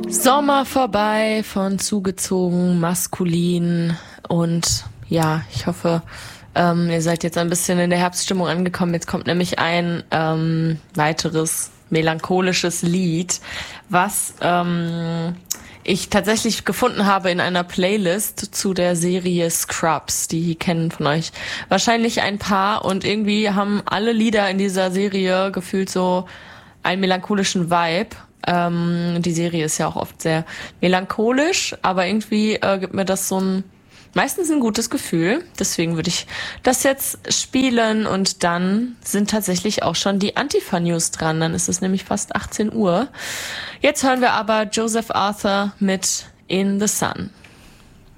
Sommer vorbei von zugezogen, maskulin und ja, ich hoffe, ihr seid jetzt ein bisschen in der Herbststimmung angekommen. Jetzt kommt nämlich ein weiteres melancholisches Lied, was ich tatsächlich gefunden habe in einer Playlist zu der Serie Scrubs. Die kennen von euch wahrscheinlich ein paar und irgendwie haben alle Lieder in dieser Serie gefühlt so einen melancholischen Vibe. Die Serie ist ja auch oft sehr melancholisch, aber irgendwie gibt mir das meistens ein gutes Gefühl. Deswegen würde ich das jetzt spielen und dann sind tatsächlich auch schon die Antifa-News dran. Dann ist es nämlich fast 18 Uhr. Jetzt hören wir aber Joseph Arthur mit In the Sun.